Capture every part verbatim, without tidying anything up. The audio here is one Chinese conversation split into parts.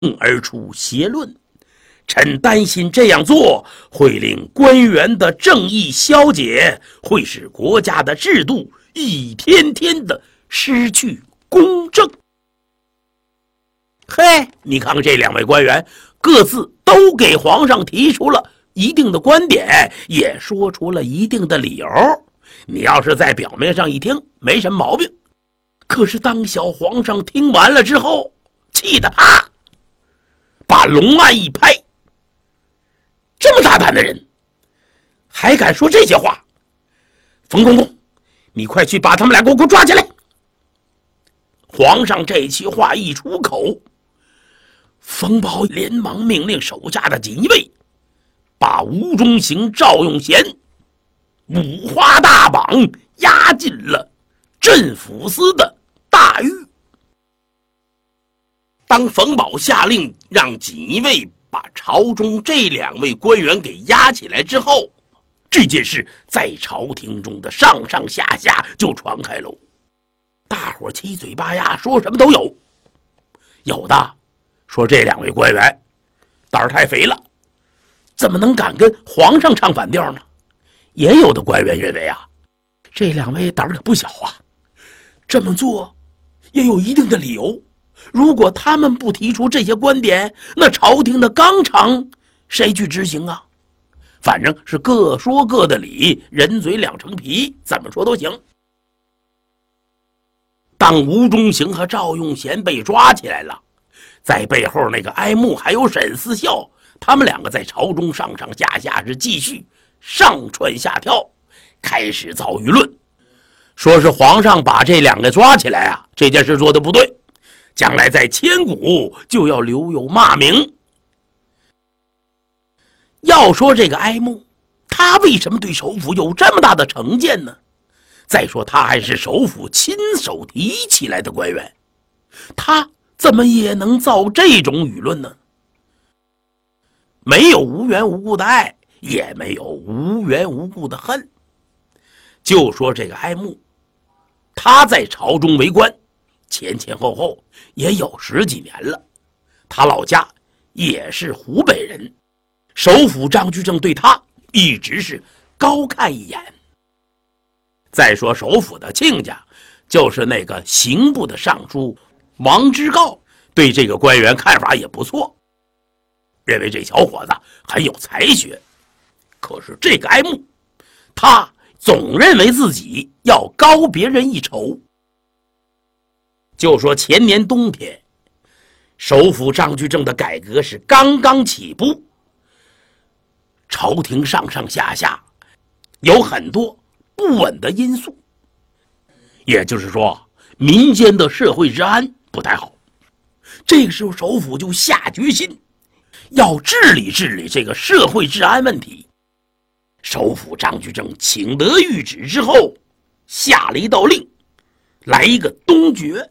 而出邪论。臣担心这样做会令官员的正义消解，会使国家的制度一天天的失去公正。嘿，你看看这两位官员各自都给皇上提出了一定的观点，也说出了一定的理由。你要是在表面上一听没什么毛病，可是当小皇上听完了之后，气得啪把龙案一拍，这么大胆的人还敢说这些话？冯公公，你快去把他们俩给我给我抓起来！皇上这句话一出口，冯保连忙命令手下的锦衣卫把吴中行、赵用贤五花大绑押进了镇抚司的大狱。当冯保下令让锦衣卫把朝中这两位官员给押起来之后，这件事在朝廷中的上上下下就传开喽。大伙七嘴八牙，说什么都有。有的说这两位官员胆儿太肥了，怎么能敢跟皇上唱反调呢？也有的官员认为啊，这两位胆儿可不小啊，这么做也有一定的理由。如果他们不提出这些观点，那朝廷的纲常谁去执行啊？反正是各说各的理，人嘴两层皮，怎么说都行。当吴中行和赵用贤被抓起来了，在背后那个哀慕还有沈思孝，他们两个在朝中上上下下是继续上蹿下跳，开始造舆论，说是皇上把这两个抓起来啊，这件事做得不对，将来在千古就要留有骂名。要说这个哀慕，他为什么对首府有这么大的成见呢？再说他还是首府亲手提起来的官员，他怎么也能造这种舆论呢？没有无缘无故的爱，也没有无缘无故的恨。就说这个哀慕，他在朝中为官前前后后也有十几年了，他老家也是湖北人，首辅张居正对他一直是高看一眼。再说首辅的亲家，就是那个刑部的尚书王之诰，对这个官员看法也不错，认为这小伙子很有才学。可是这个哀慕，他总认为自己要高别人一筹。就说前年冬天，首辅张居正的改革是刚刚起步，朝廷上上下下有很多不稳的因素，也就是说民间的社会治安不太好。这个时候首辅就下决心要治理治理这个社会治安问题。首辅张居正请得谕旨之后，下了一道令，来一个东决。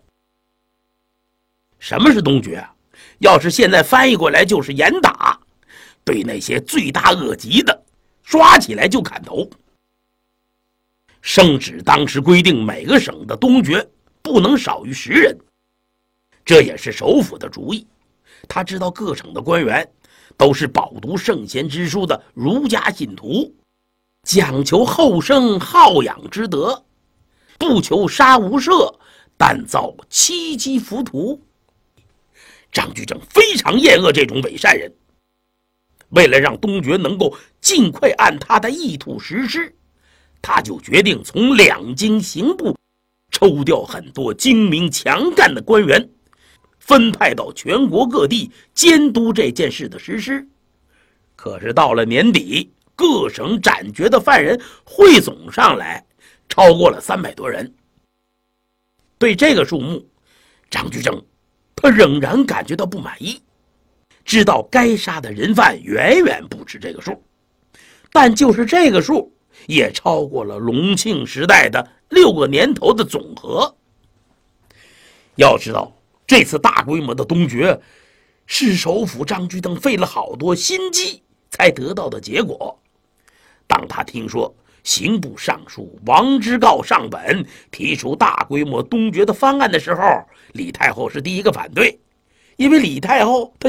什么是东决啊？要是现在翻译过来就是严打，对那些罪大恶极的抓起来就砍头。圣旨当时规定每个省的东决不能少于十人，这也是首辅的主意。他知道各省的官员都是饱读圣贤之书的儒家信徒，讲求后生好养之德，不求杀无赦，但造戚戚浮屠。张居正非常厌恶这种伪善人，为了让东决能够尽快按他的意图实施，他就决定从两京刑部抽调很多精明强干的官员，分派到全国各地监督这件事的实施。可是到了年底，各省斩决的犯人汇总上来超过了三百多人。对这个数目，张居正他仍然感觉到不满意，知道该杀的人犯远远不止这个数，但就是这个数也超过了隆庆时代的六个年头的总和。要知道这次大规模的东决是首辅张居正费了好多心机才得到的结果。当他听说刑部尚书王之诰上本提出大规模东决的方案的时候，李太后是第一个反对， 因为李太后她